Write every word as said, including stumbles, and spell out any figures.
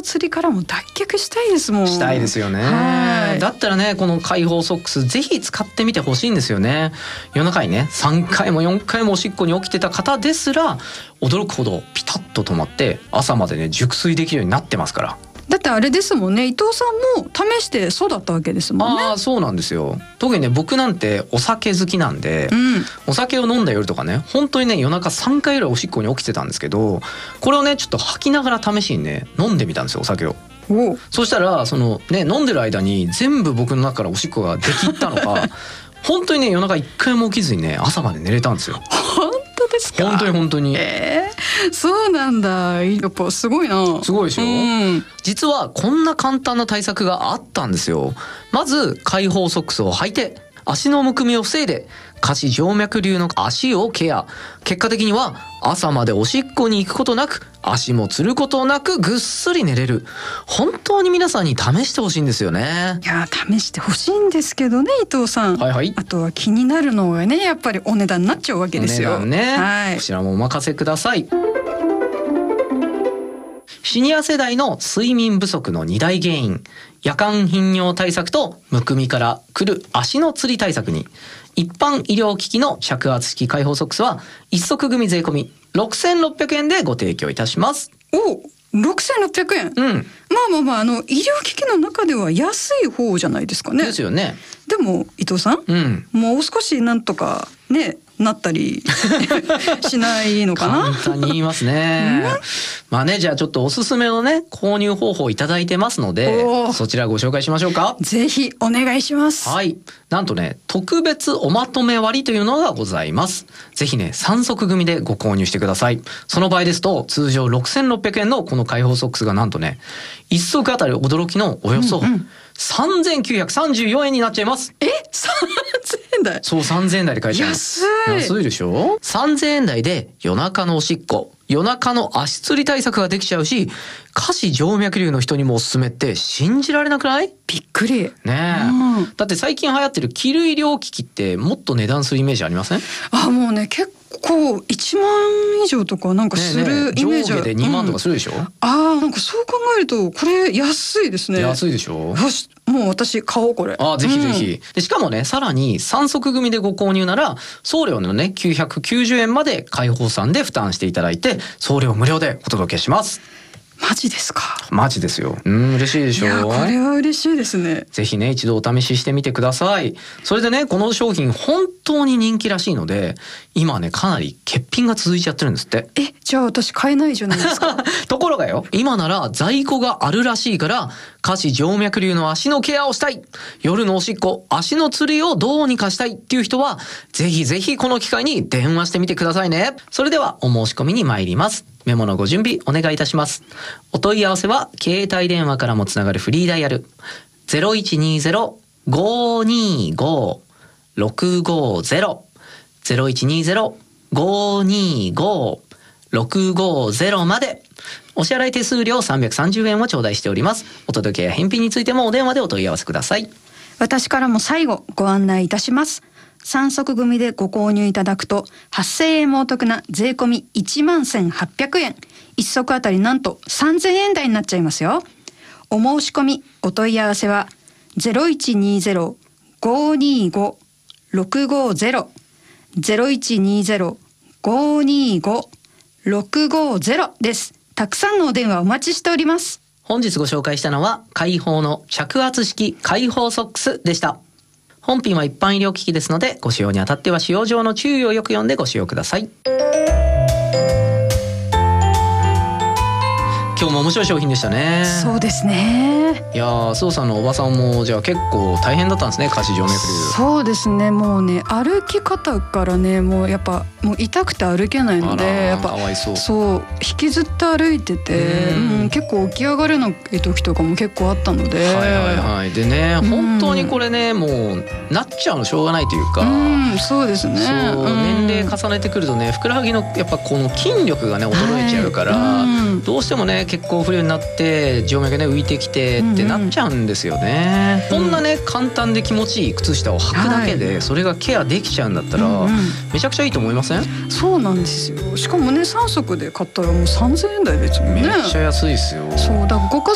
つりからも脱却したいですもん。 したいですよね。だったらねこの解放ソックスぜひ使ってみてほしいんですよね。夜中にねさんかいもよんかいもおしっこに起きてた方ですら驚くほどピタッと止まって朝までね熟睡できるようになってますから。 だってあれですもんね、伊藤さんも試してそうだったわけですもんね。 ああそうなんですよ。特にね僕なんてお酒好きなんで、うん、お酒を飲んだ夜とかね本当にね夜中さんかいぐらいおしっこに起きてたんですけど、これをねちょっと吐きながら試しにね飲んでみたんですよお酒を。おそしたらそのね飲んでる間に全部僕の中からおしっこが出きったのか本当にね夜中一回も起きずにね朝まで寝れたんですよ。 本当ですか？ 本当に本当に。 えー、そうなんだ。やっぱすごいな。 すごいでしょ、うん、実はこんな簡単な対策があったんですよ。まず解放ソックスを履いて足のむくみを防いで下肢静脈瘤の足をケア。結果的には朝までおしっこに行くことなく足もつることなくぐっすり寝れる。本当に皆さんに試してほしいんですよね。 いや試してほしいんですけどね伊藤さん、 はいはい、 あとは気になるのがねやっぱりお値段になっちゃうわけですよ。 お値段ね、はい、こちらもお任せください。シニア世代の睡眠不足のに大原因、夜間頻尿対策とむくみからくる足のつり対策に一般医療機器の着圧式解放ソックスは一足組税込みろくせんろっぴゃくえんでご提供いたします。 おろくせんろっぴゃくえん、うん、まあまあまああの医療機器の中では安い方じゃないですかね。 ですよね。 でも伊藤さん、うん、もう少しなんとかねなったりしないのかな。 簡単に言いますね。まあねじゃあちょっとおすすめのね購入方法いただいてますのでそちらご紹介しましょうか。 ぜひお願いします。 はい、なんとね特別おまとめ割というのがございます。ぜひねさん足組でご購入してください。その場合ですと通常ろくせんろっぴゃくえんのこの解放ソックスがなんとねいっ足あたり驚きのおよそ、うんうん、さんぜんきゅうひゃくさんじゅうよんえんになっちゃいます。 えさんぜんえん台。 そうさんぜんえん台で買えちゃいます。 安い。 安いでしょ。さんぜんえん台で夜中のおしっこ夜中の足つり対策ができちゃうし下肢静脈瘤の人にもおすすめって信じられなくない？ びっくりねえ、うん、だって最近流行ってる気類医療機器ってもっと値段するイメージありません？ あもうね結構いちまん以上とかなんかするイメージ、ねね、上下でにまんとかするでしょ、うん、 あなんかそう考えるとこれ安いですね。 安いでしょ。 よしもう私買おうこれ。 あぜひぜひ、うん、でしかもねさらにさん足組でご購入なら送料のねきゅうひゃくきゅうじゅうえんまで解放さんで負担していただいて送料無料でお届けします。 マジですか？ マジですよ。うん嬉しいでしょう。 いやこれは嬉しいですね。 ぜひね一度お試ししてみてください。それでねこの商品本当に人気らしいので今ねかなり欠品が続いちゃってるんですって。 えじゃあ私買えないじゃないですか。 ところがよ今なら在庫があるらしいから下肢静脈瘤の足のケアをしたい夜のおしっこ足のつりをどうにかしたいっていう人はぜひぜひこの機会に電話してみてくださいね。それではお申し込みに参ります。メモのご準備お願いいたします。お問い合わせは携帯電話からもつながるフリーダイヤル ゼロいちにゼロ ごーにーごー ろくごーゼロ ゼロいちにゼロ ごーにーごー ろくごーゼロまで。お支払い手数料さんびゃくさんじゅうえんを頂戴しております。お届けや返品についてもお電話でお問い合わせください。 私からも最後ご案内いたします。さん足組でご購入いただくとはっせんえんもお得な税込みいちまんせんはっぴゃくえん、いっ足あたりなんとさんぜんえん台になっちゃいますよ。お申し込みお問い合わせは ゼロいちにゼロ ごーにーごー ろくごーゼロ ゼロいちにゼロ ごーにーごー ろくごーゼロ です。たくさんのお電話お待ちしております。 本日ご紹介したのは解放の着圧式解放ソックスでした。本品は一般医療機器ですのでご使用にあたっては使用上の注意をよく読んでご使用ください。今日も面白い商品でしたね。 そうですね。 いやー、須藤さんのおばさんもじゃあ結構大変だったんですね、下肢静脈瘤。 そうですね、もうね歩き方からねもうやっぱもう痛くて歩けないのでやっぱかわいそう。 そう引きずって歩いてて、うん、結構起き上がれない時とかも結構あったので、 はいはいはい。でね、本当にこれねもうなっちゃうのしょうがないというか、 うん、そうですね。 そう、 うん、 年齢重ねてくるとねふくらはぎのやっぱこの筋力がね衰えちゃうから、はい、うん、どうしてもね血行不良になって静脈ね浮いてきてってなっちゃうんですよね、うんうん、こんなね簡単で気持ちいい靴下を履くだけでそれがケアできちゃうんだったら、はい、めちゃくちゃいいと思いません？ そうなんですよ。しかもねさん足で買ったらもうさんぜんえん台ですもんね。 めっちゃ安いですよ。 そうだからご家